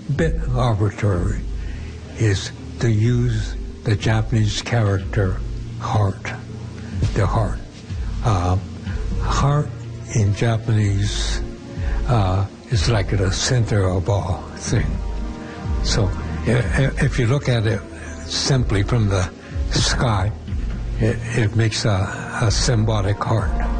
bit arbitrary, is to use the Japanese character heart, the heart. Heart in Japanese is like the center of all thing. So if you look at it simply from the sky, it makes a symbolic heart.